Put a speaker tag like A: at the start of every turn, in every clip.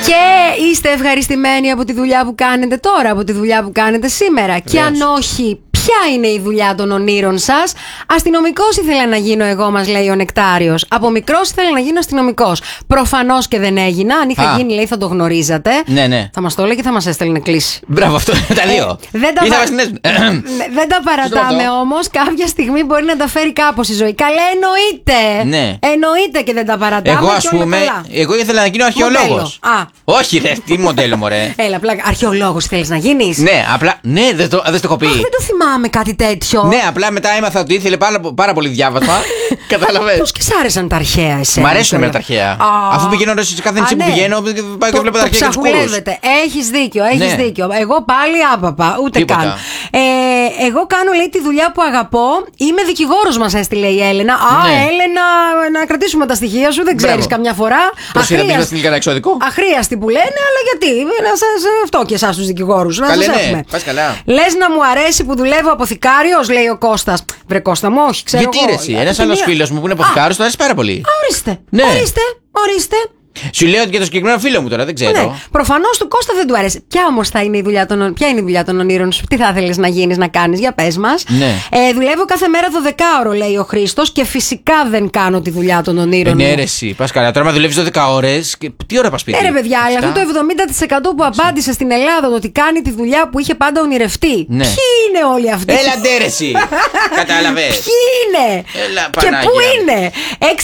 A: Και είστε ευχαριστημένοι από τη δουλειά που κάνετε τώρα, από τη δουλειά που κάνετε σήμερα? Και αν όχι, ποια είναι η δουλειά των ονείρων σας? Αστυνομικός ήθελα να γίνω εγώ, μας λέει ο Νεκτάριος. Από μικρός ήθελα να γίνω αστυνομικός. Προφανώς και δεν έγινα. Αν είχα γίνει, λέει, θα το γνωρίζατε.
B: Ναι.
A: Θα μας το έλεγε και θα μας έστελνε κλίση.
B: Μπράβο, αυτό τα δύο.
A: Δεν τα παρατάμε όμως. Κάποια στιγμή μπορεί να τα φέρει κάπως η ζωή. Καλά, εννοείται.
B: Ναι.
A: Εννοείται και δεν τα παρατάμε.
B: Εγώ, ας πούμε, εγώ ήθελα να γίνω αρχαιολόγος. Όχι, ρε, τι μοντέλο, μωρέ.
A: Έλα, πλάκα. Αρχαιολόγος θέλεις να γίνεις?
B: Ναι, απλά. Ναι, δεν το έχω πει.
A: Δεν το θυμάμαι κάτι τέτοιο.
B: Ναι, απλά μετά έμαθα ότι ήθελε πάρα πολύ διάβασμα. Κατάλαβες.
A: Πώς και σ' άρεσαν τα αρχαία εσένα?
B: Μ' αρέσουν τα αρχαία. Αφού πηγαίνω σε κάθε νησί που πηγαίνω, πάω και βλέπω τα αρχαία και τους κούρους.
A: Έχεις δίκιο. Εγώ πάλι άπαπα, ούτε καν. Εγώ κάνω, λέει, τη δουλειά που αγαπώ. Είμαι δικηγόρος, μας έστειλε η Έλενα. Έλενα, να κρατήσουμε τα στοιχεία σου, δεν ξέρεις καμιά φορά. Αχρίαστη που λένε, αλλά γιατί? Αυτό και εσάς τους δικηγόρους. Να σας έχουμε. Λες να μου αρέσει που δουλεύω αποθηκάριος, λέει ο Κώστας. Βρε Κώστα μου, όχι, ξέρω.
B: Γιατί ρε εσύ, ένας άλλος φίλος μου που είναι αποθηκάριος, του αρέσει πάρα πολύ.
A: Ορίστε.
B: Σου λέω ότι για το συγκεκριμένο φίλο μου τώρα, δεν ξέρω.
A: Ναι, προφανώς του Κώστα δεν του αρέσει. Ποια όμως θα είναι η δουλειά ποια είναι η δουλειά των ονείρων σου? Τι θα ήθελες να γίνεις, να κάνεις? Για πες μας.
B: Ναι.
A: Δουλεύω κάθε μέρα 12ωρο, λέει ο Χρήστος, και φυσικά δεν κάνω τη δουλειά των ονείρων μου.
B: Ναι, ρε εσύ, πας καλά. Τώρα, μα δουλεύεις 12 ώρες, τι ώρα πας σπίτι?
A: Ρε παιδιά, αλλά αυτό το 70% που απάντησε στην Ελλάδα το ότι κάνει τη δουλειά που είχε πάντα ονειρευτεί.
B: Ναι.
A: Ποιοι είναι όλοι αυτοί?
B: Έλα, ντε, ρε εσύ. Κατάλαβες.
A: Ποιοι είναι? Και πού είναι?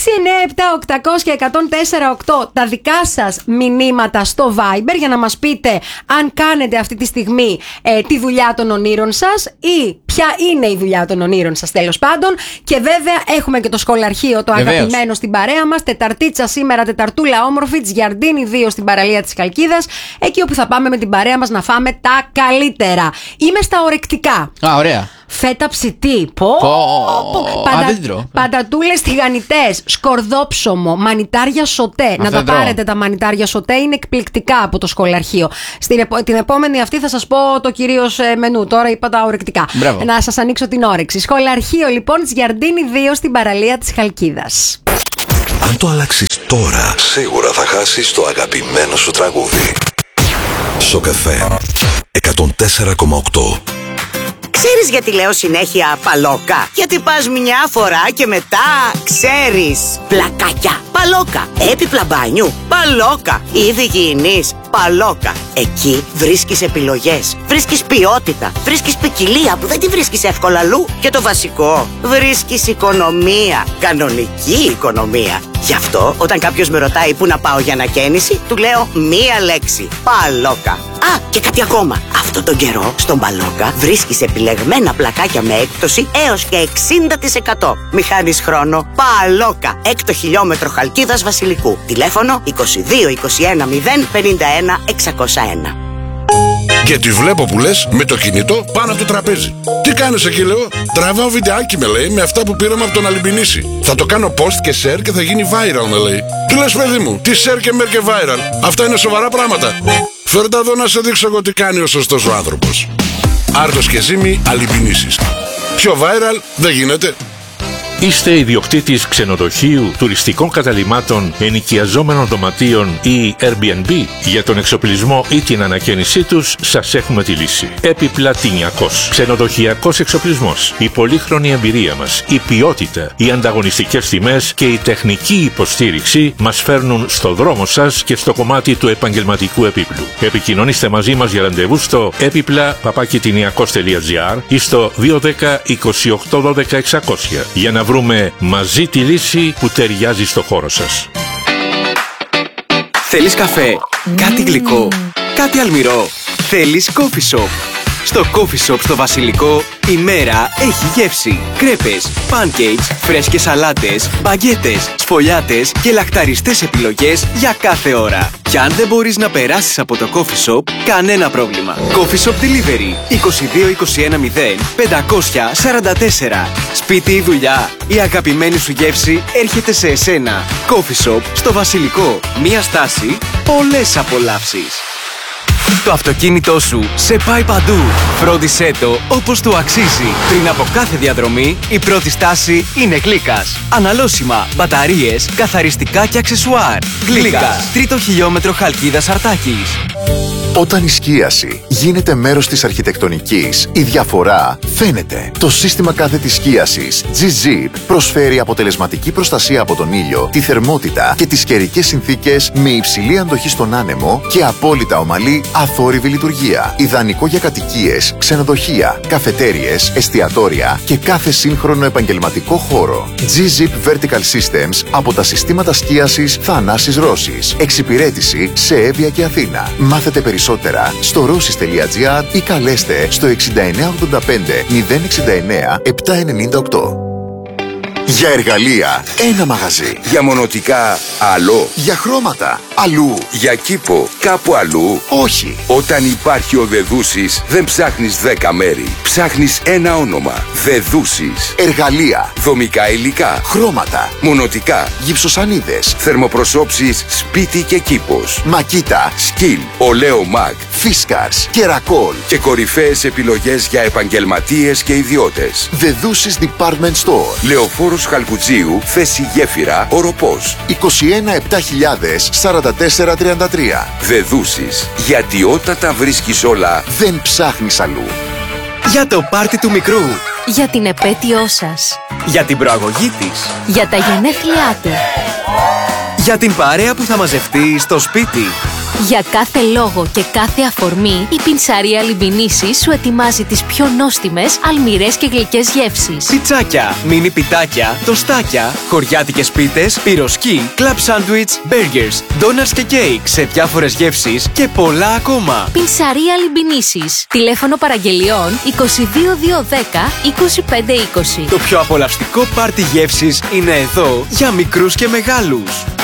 A: 697-800-1048 τα δικά σας μηνύματα στο Viber για να μας πείτε αν κάνετε αυτή τη στιγμή τη δουλειά των ονείρων σας ή ποια είναι η δουλειά των ονείρων σας, τέλος πάντων. Και βέβαια έχουμε και το σχολαρχείο, το αγαπημένο στην παρέα μας. Τεταρτίτσα σήμερα, τεταρτούλα όμορφη, Τζιαρντίνη 2 στην παραλία της Χαλκίδας. Εκεί όπου θα πάμε με την παρέα μας να φάμε τα καλύτερα. Είμαι στα ορεκτικά.
B: Ωραία.
A: Φέτα ψητή. Πατατούλες τηγανιτές, σκορδόψωμο, μανιτάρια σοτέ. Να τα πάρετε τα μανιτάρια σοτέ, είναι εκπληκτικά από το σχολαρχείο. Την επόμενη αυτή θα σας πω το κυρίως μενού. Τώρα είπα τα ορεκτικά.
B: Μπράβο.
A: Να σας ανοίξω την όρεξη. Σχολαρχείο λοιπόν της Γιαρντίνη 2 στην παραλία της Χαλκίδας.
C: Αν το αλλάξεις τώρα, σίγουρα θα χάσεις το αγαπημένο σου τραγούδι. Σοκ FM 104,8.
D: Ξέρεις γιατί λέω συνέχεια παλόκα? Γιατί πας μια φορά και μετά ξέρεις. Πλακάκια, παλόκα. Έπιπλα μπάνιου, παλόκα. Είδη υγιεινής, παλόκα. Εκεί βρίσκεις επιλογές, βρίσκεις ποιότητα, βρίσκεις ποικιλία που δεν τη βρίσκεις εύκολα αλλού. Και το βασικό, βρίσκεις οικονομία. Κανονική οικονομία. Γι' αυτό όταν κάποιος με ρωτάει πού να πάω για ανακαίνιση, του λέω μία λέξη. Παλόκα. Α, και κάτι ακόμα. Αυτόν τον καιρό στον Παλόκα βρίσκεις επιλεγμένα πλακάκια με έκπτωση έως και 60%. Μη χάνεις χρόνο. Παλόκα. 6 χιλιόμετρο Χαλκίδας Βασιλικού. Τηλέφωνο 22 21 0 51 601.
E: Και τη βλέπω που λες με το κινητό πάνω από το τραπέζι. Τι κάνεις εκεί, λέω? Τραβάω βιντεάκι, με λέει, με αυτά που πήραμε από τον Αλυμπινίση. Θα το κάνω post και share και θα γίνει viral, με λέει. Τι λες, παιδί μου? Τι share και mer και viral? Αυτά είναι σοβαρά πράγματα. Φέρτα εδώ να σε δείξω εγώ τι κάνει ο σωστός ο άνθρωπος. Άρτος και Ζήμη, Αλυμπινίσης. Πιο viral δεν γίνεται.
F: Είστε ιδιοκτήτης ξενοδοχείου, τουριστικών καταλυμάτων, ενοικιαζόμενων δωματίων ή Airbnb? Για τον εξοπλισμό ή την ανακαίνισή τους σας έχουμε τη λύση. Επιπλατινιακός. Ξενοδοχειακός εξοπλισμός. Η πολύχρονη εμπειρία μας, η ποιότητα, οι ανταγωνιστικές τιμές και η τεχνική υποστήριξη μας φέρνουν στο δρόμο σας και στο κομμάτι του επαγγελματικού επίπλου. Επικοινωνήστε μαζί μας για ραντεβού στο epipla@tiniakos.gr ή στο 210 28 12 600 για να βρούμε μαζί τη λύση που ταιριάζει στο χώρο σας.
G: Θέλεις καφέ, κάτι γλυκό, κάτι αλμυρό? Θέλεις coffee shop? Στο coffee shop στο Βασιλικό η μέρα έχει γεύση. Κρέπες, pancakes, φρέσκες σαλάτες, μπαγκέτες, σφολιάτες και λαχταριστές επιλογές για κάθε ώρα. Και αν δεν μπορείς να περάσεις από το coffee shop, κανένα πρόβλημα. Coffee shop delivery 22 21 0 544. Σπίτι ή δουλειά, η αγαπημένη σου γεύση έρχεται σε εσένα. Coffee shop στο Βασιλικό. Μία στάση, πολλές απολαύσεις. Το αυτοκίνητό σου σε πάει παντού. Φρόντισέ το όπως του αξίζει. Πριν από κάθε διαδρομή, η πρώτη στάση είναι Γλίκας. Αναλώσιμα, μπαταρίες, καθαριστικά και αξεσουάρ. Γλίκας, τρίτο χιλιόμετρο Χαλκίδας Αρτάκης.
H: Όταν η σκίαση γίνεται μέρος της αρχιτεκτονικής, η διαφορά φαίνεται. Το σύστημα κάθετης σκίασης G-Zip προσφέρει αποτελεσματική προστασία από τον ήλιο, τη θερμότητα και τις καιρικές συνθήκες με υψηλή αντοχή στον άνεμο και απόλυτα ομαλή αθόρυβη λειτουργία. Ιδανικό για κατοικίες, ξενοδοχεία, καφετέριες, εστιατόρια και κάθε σύγχρονο επαγγελματικό χώρο. G-Zip Vertical Systems από τα συστήματα σκίασης Θανάσης Ρώσης. Εξυπηρέτηση σε Εύβοια και Αθήνα. Μάθετε περισσότερα στο rossis.gr ή καλέστε στο 6985 069 798. Για εργαλεία, ένα μαγαζί.
I: Για μονοτικά, άλλο.
H: Για χρώματα, αλλού.
I: Για κήπο, κάπου αλλού.
H: Όχι.
I: Όταν υπάρχει ο Δεδούσης, δεν ψάχνεις 10 μέρη. Ψάχνεις ένα όνομα. Δεδούσης.
H: Εργαλεία,
I: δομικά υλικά,
H: χρώματα,
I: μονοτικά,
H: γυψοσανίδες,
I: θερμοπροσώψεις, σπίτι και κήπος,
H: μακίτα,
I: σκυλ, ολέο μαγ,
H: φίσκαρς, κερακόλ
I: και κορυφαίες επιλογές για επαγγελματίες και ιδιώτες.
H: Δεδούσης Department Store.
I: Λεωφόρος Χαλκουτζίου, θέση Γέφυρα, Οροπός.
H: 21 7000 44 33.
I: Δεδούσης. Γιατί όταν τα βρίσκεις όλα,
H: δεν ψάχνεις αλλού.
G: Για το πάρτι του μικρού.
J: Για την επέτειό σας.
G: Για την προαγωγή της.
J: Για τα γενέθλιά του.
G: Για την παρέα που θα μαζευτεί στο σπίτι.
J: Για κάθε λόγο και κάθε αφορμή, η Πινσαρία Λιμπινίσης σου ετοιμάζει τις πιο νόστιμες, αλμυρές και γλυκές γεύσεις.
G: Πιτσάκια, μίνι πιτάκια, τοστάκια, χωριάτικες πίτες, πυροσκή, κλαμπ σάντουιτς, μπέργκερς, ντόνατς και κέικ σε διάφορες γεύσεις και πολλά ακόμα.
J: Πινσαρία Λιμπινίσης. Τηλέφωνο παραγγελιών 22210 2520.
G: Το πιο απολαυστικό πάρτι γεύσης είναι εδώ για μικρούς και μεγάλους.